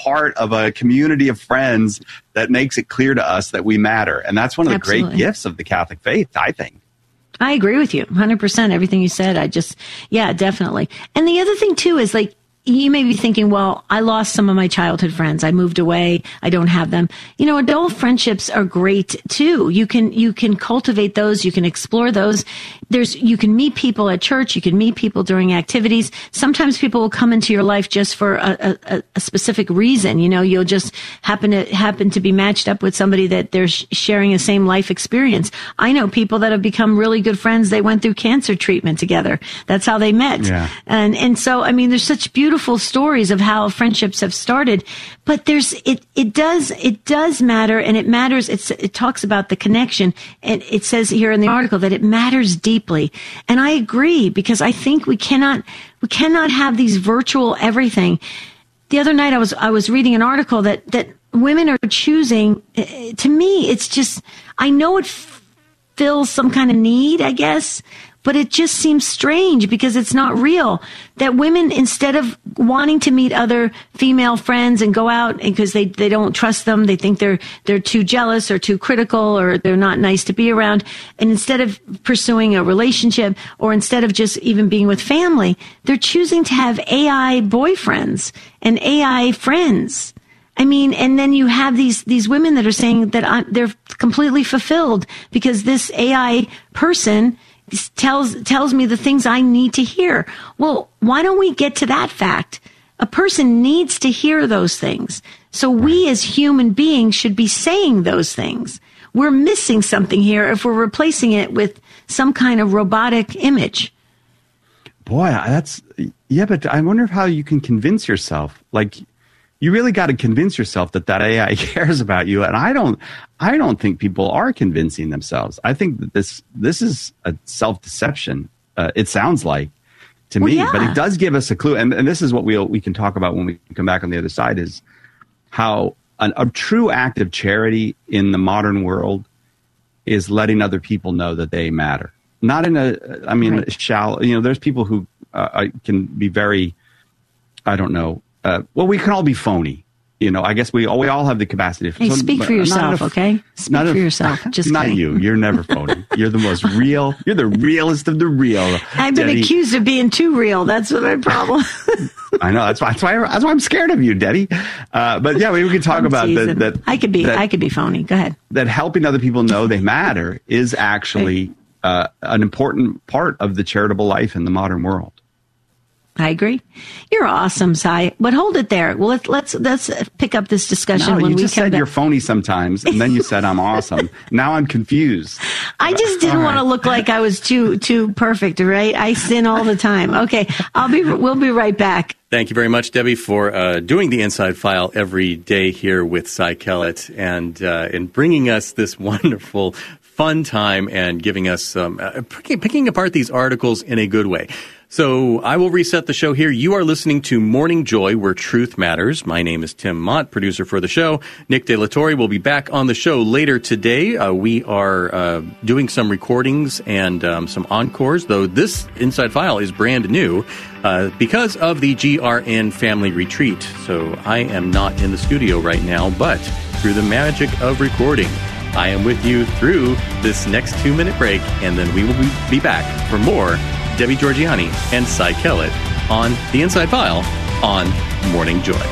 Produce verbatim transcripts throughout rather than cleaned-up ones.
part of a community of friends that makes it clear to us that we matter. And that's one of the Absolutely. Great gifts of the Catholic faith, I think. I agree with you one hundred percent. Everything you said, I just, yeah, definitely. And the other thing too is like, you may be thinking, well, I lost some of my childhood friends. I moved away. I don't have them. You know, adult friendships are great too. You can, you can cultivate those. You can explore those. There's, you can meet people at church. You can meet people during activities. Sometimes people will come into your life just for a, a, a specific reason. You know, you'll just happen to, happen to be matched up with somebody that they're sh- sharing the same life experience. I know people that have become really good friends. They went through cancer treatment together. That's how they met. Yeah. And, and so, I mean, there's such beautiful Beautiful stories of how friendships have started, but there's it. It does it does matter, and it matters. It's it talks about the connection, and it says here in the article that it matters deeply. And I agree, because I think we cannot we cannot have these virtual everything. The other night I was I was reading an article that that women are choosing. To me, it's just I know it f- fills some kind of need, I guess. But it just seems strange because it's not real that women, instead of wanting to meet other female friends and go out because they, they don't trust them, they think they're, they're too jealous or too critical or they're not nice to be around. And instead of pursuing a relationship or instead of just even being with family, they're choosing to have A I boyfriends and A I friends. I mean, and then you have these, these women that are saying that I'm, they're completely fulfilled because this A I person tells tells me the things I need to hear. Well, why don't we get to that fact? A person needs to hear those things. So we as human beings should be saying those things. We're missing something here if we're replacing it with some kind of robotic image. Boy, that's, yeah, but I wonder how you can convince yourself. Like, you really got to convince yourself that that A I cares about you. And I don't, I don't think people are convincing themselves. I think that this, this is a self-deception. Uh, it sounds like to well, me, yeah. But it does give us a clue. And, and this is what we we can talk about when we come back on the other side, is how an, a true act of charity in the modern world is letting other people know that they matter. Not in a, I mean, right. shallow, you know, there's people who uh, can be very, I don't know, Uh, well, we can all be phony. You know, I guess we all, we all have the capacity. Hey, so, speak for yourself, a, okay? Speak for a, yourself. Just not kidding. you. You're never phony. You're the most real. You're the realest of the real. I've been Debbie. accused of being too real. That's what my problem. I know. That's why. That's why. That's why I'm scared of you, Debbie. Uh, but yeah, we, we could talk I'm about that, that. I could be. That, I could be phony. Go ahead. That helping other people know they matter is actually right. uh, an important part of the charitable life in the modern world. I agree. You're awesome, Cy. But hold it there. Well, let's let's let's pick up this discussion no, when you we just come said back. You're phony sometimes, and then you said I'm awesome. Now I'm confused. I just didn't right. want to look like I was too too perfect, right? I sin all the time. Okay, I'll be. We'll be right back. Thank you very much, Debbie, for uh, doing the Inside File every day here with Cy Kellett and uh, and bringing us this wonderful, fun time and giving us um, uh, picking, picking apart these articles in a good way. So I will reset the show here. You are listening to Morning Joy, where truth matters. My name is Tim Mott, producer for the show. Nick De La Torre will be back on the show later today. Uh, we are uh, doing some recordings and um, some encores, though this Inside File is brand new uh, because of the G R N Family Retreat. So I am not in the studio right now, but through the magic of recording, I am with you through this next two-minute break, and then we will be back for more Debbie Georgianni and Cy Kellett on The Inside File on Morning Joy.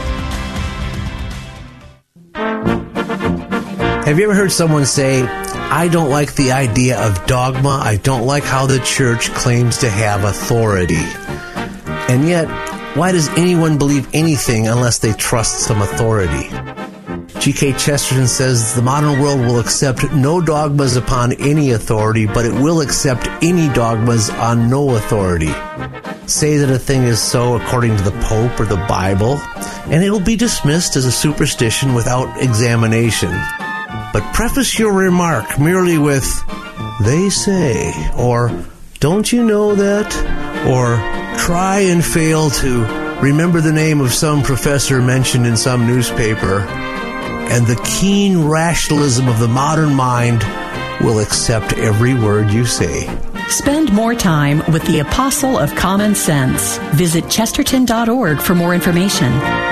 Have you ever heard someone say, I don't like the idea of dogma, I don't like how the church claims to have authority? And yet, why does anyone believe anything unless they trust some authority? G K Chesterton says the modern world will accept no dogmas upon any authority, but it will accept any dogmas on no authority. Say that a thing is so according to the Pope or the Bible, and it will be dismissed as a superstition without examination. But preface your remark merely with, they say, or don't you know that, or try and fail to remember the name of some professor mentioned in some newspaper, and the keen rationalism of the modern mind will accept every word you say. Spend more time with the Apostle of Common Sense. Visit Chesterton dot org for more information.